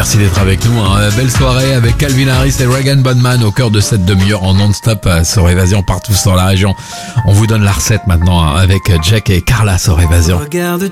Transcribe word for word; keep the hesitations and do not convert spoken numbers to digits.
Merci d'être avec nous. Hein. Belle soirée avec Calvin Harris et Regan Bonman au cœur de cette demi-heure en non-stop sur Évasion partout dans la région. On vous donne la recette maintenant hein, avec Jack et Carla sur Évasion. Regarde